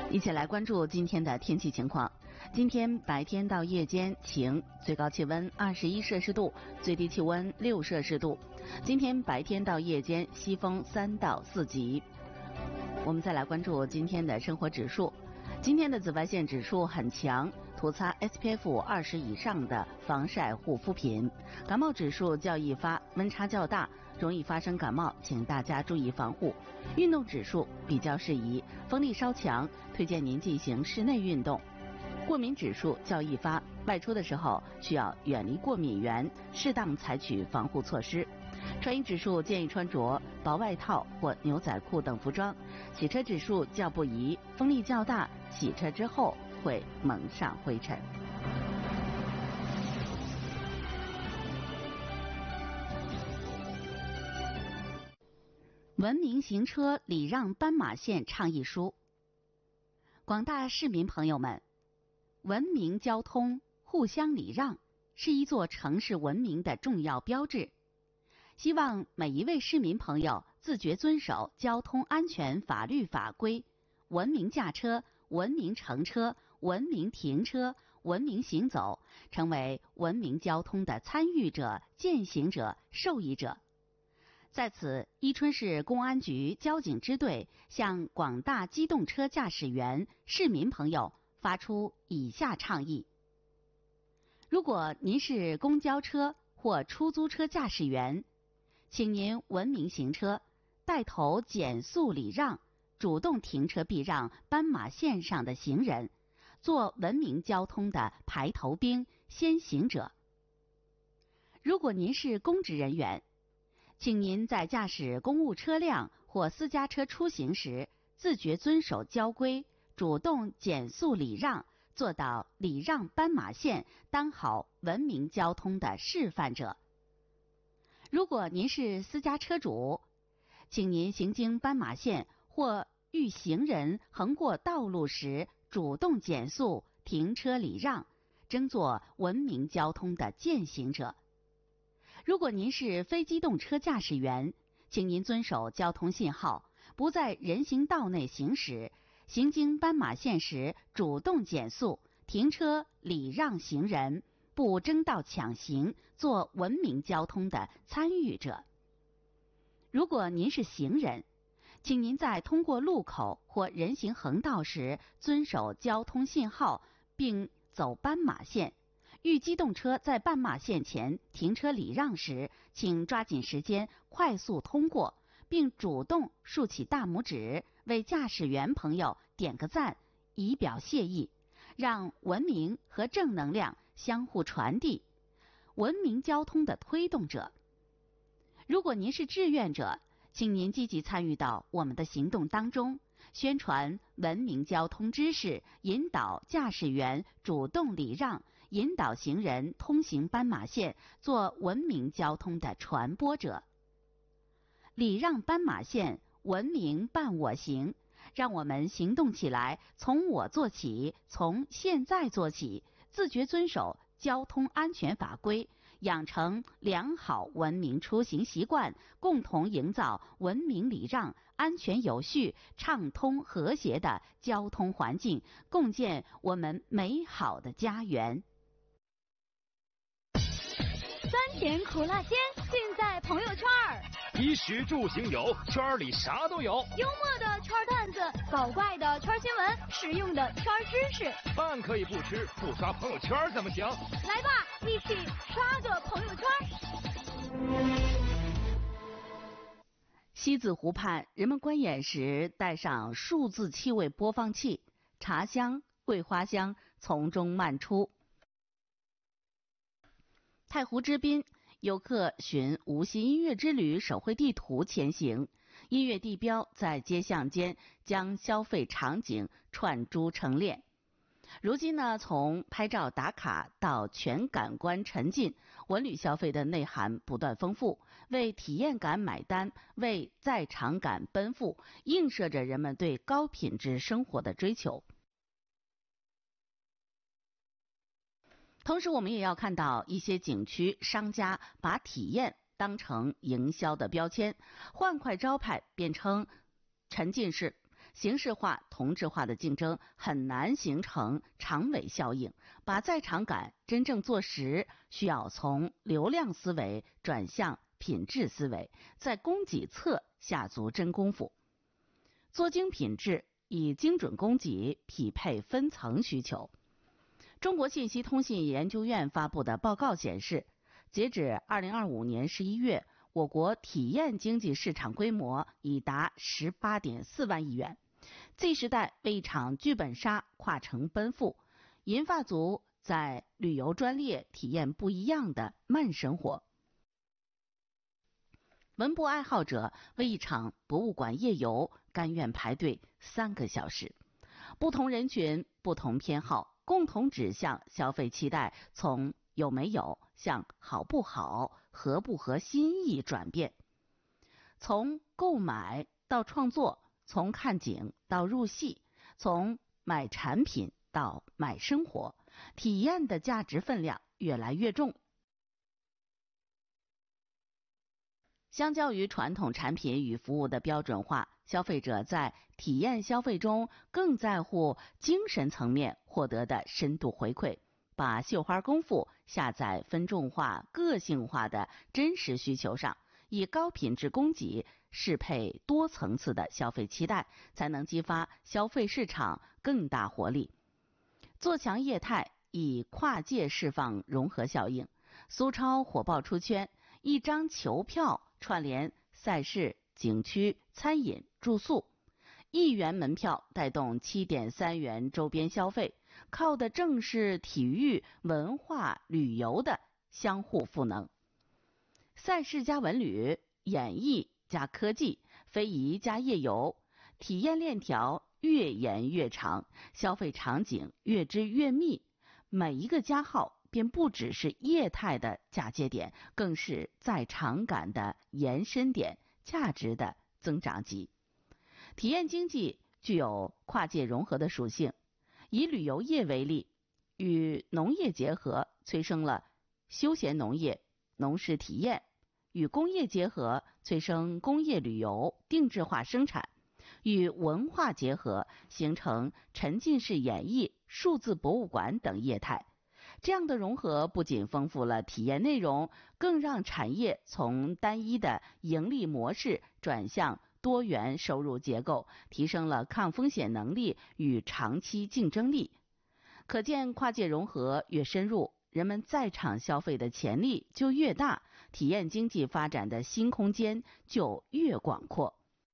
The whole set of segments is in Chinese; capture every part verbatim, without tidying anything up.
一起来关注今天的天气情况。今天白天到夜间晴，最高气温二十一摄氏度，最低气温六摄氏度。今天白天到夜间西风三到四级。我们再来关注今天的生活指数。今天的紫外线指数很强，涂擦 S P F 二十以上的防晒护肤品。感冒指数较易发，温差较大，容易发生感冒，请大家注意防护。运动指数比较适宜，风力稍强，推荐您进行室内运动。过敏指数较易发，外出的时候需要远离过敏源，适当采取防护措施。穿衣指数建议穿着薄外套或牛仔裤等服装。洗车指数较不宜，风力较大，洗车之后会蒙上灰尘。文明行车礼让斑马线倡议书。广大市民朋友们，文明交通、互相礼让是一座城市文明的重要标志。希望每一位市民朋友自觉遵守交通安全法律法规，文明驾车、文明乘车、文明停车、文明行走，成为文明交通的参与者、践行者、受益者。在此，伊春市公安局交警支队向广大机动车驾驶员、市民朋友发出以下倡议：如果您是公交车或出租车驾驶员，请您文明行车，带头减速礼让，主动停车避让斑马线上的行人，做文明交通的排头兵、先行者。如果您是公职人员，请您在驾驶公务车辆或私家车出行时，自觉遵守交规，主动减速礼让，做到礼让斑马线，当好文明交通的示范者。如果您是私家车主，请您行经斑马线或遇行人横过道路时，主动减速、停车礼让，争做文明交通的践行者。如果您是非机动车驾驶员，请您遵守交通信号，不在人行道内行驶，行经斑马线时主动减速、停车礼让行人，不争道抢行，做文明交通的参与者。如果您是行人，请您在通过路口或人行横道时遵守交通信号，并走斑马线。遇机动车在斑马线前停车礼让时，请抓紧时间快速通过，并主动竖起大拇指，为驾驶员朋友点个赞，以表谢意，让文明和正能量相互传递，文明交通的推动者。如果您是志愿者，请您积极参与到我们的行动当中，宣传文明交通知识，引导驾驶员主动礼让，引导行人通行斑马线，做文明交通的传播者。礼让斑马线，文明伴我行，让我们行动起来，从我做起，从现在做起，自觉遵守交通安全法规，养成良好文明出行习惯，共同营造文明礼让、安全有序、畅通和谐的交通环境，共建我们美好的家园。 酸甜苦辣鲜，尽在朋友圈儿。 衣食住行游，圈里啥都有。 幽默的圈段子，搞怪的圈新闻，实用的圈知识。 饭可以不吃，不刷朋友圈怎么行？ 来吧，一起刷个朋友圈。 西子湖畔，人们观演时带上数字气味播放器，茶香、桂花香从中漫出。太湖之滨，游客循无锡音乐之旅手绘地图前行，音乐地标在街巷间将消费场景串珠成链。如今呢，从拍照打卡到全感官沉浸，文旅消费的内涵不断丰富，为体验感买单，为在场感奔赴，映射着人们对高品质生活的追求。同时我们也要看到一些景区商家把体验当成营销的标签，换块招牌变成沉浸式， 形式化、同质化的竞争很难形成长尾效应，把在场感真正做实，需要从流量思维转向品质思维，在供给侧下足真功夫，做精品质，以精准供给匹配分层需求。中国信息通信研究院发布的报告显示，截止二零二五年十一月，我国体验经济市场规模已达十八点四万亿元。Z 时代为一场剧本杀跨城奔赴，银发族在旅游专列体验不一样的慢生活。文博爱好者为一场博物馆夜游甘愿排队三个小时。不同人群、不同偏好，共同指向消费期待从有没有向好不好、合不合心意转变。从购买到创作，从看景到入戏，从买产品到买生活，体验的价值分量越来越重。相较于传统产品与服务的标准化，消费者在体验消费中更在乎精神层面获得的深度回馈，把绣花功夫下在分众化、个性化的真实需求上，以高品质供给适配多层次的消费期待，才能激发消费市场更大活力。做强业态，以跨界释放融合效应。苏超火爆出圈，一张球票串联赛事、景区、餐饮、住宿，一元门票带动七点三元周边消费，靠的正是体育、文化、旅游的相互赋能。赛事加文旅，演艺加科技，非遗加夜游，体验链条越延越长，消费场景越织越密，每一个加号便不只是业态的嫁接点，更是在场感的延伸点，价值的增长极。体验经济具有跨界融合的属性，以旅游业为例，与农业结合，催生了休闲农业、农事体验；与工业结合，催生工业旅游、定制化生产；与文化结合，形成沉浸式演绎、数字博物馆等业态。这样的融合不仅丰富了体验内容，更让产业从单一的盈利模式转向多元收入结构，提升了抗风险能力与长期竞争力。可见跨界融合越深入，人们在场消费的潜力就越大，体验经济发展的新空间就越广阔。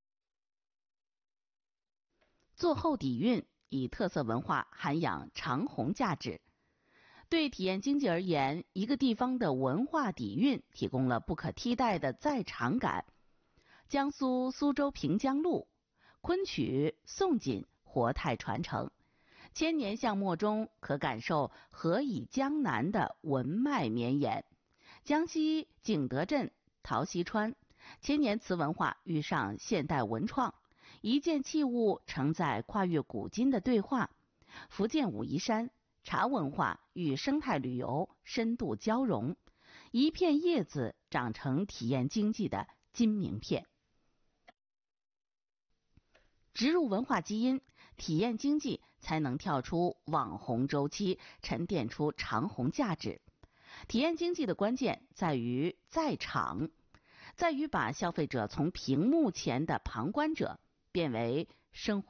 做后底蕴，以特色文化涵养长虹价值。对体验经济而言，一个地方的文化底蕴提供了不可替代的在场感。江苏苏州平江路，昆曲、宋锦活态传承，千年巷陌中可感受何以江南的文脉绵延。江西景德镇陶溪川，千年瓷文化遇上现代文创，一件器物承载跨越古今的对话。福建武夷山，茶文化与生态旅游深度交融，一片叶子长成体验经济的金名片。植入文化基因，体验经济才能跳出网红周期，沉淀出长虹价值。体验经济的关键在于在场，在于把消费者从屏幕前的旁观者变为生活